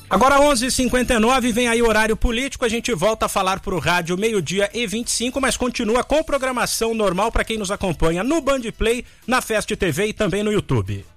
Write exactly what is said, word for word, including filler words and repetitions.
Agora onze e cinquenta e nove, vem aí o horário político, a gente volta a falar pro rádio meio-dia e vinte e cinco, mas continua com programação normal para quem nos acompanha no Band Play, na Fest T V e também no YouTube.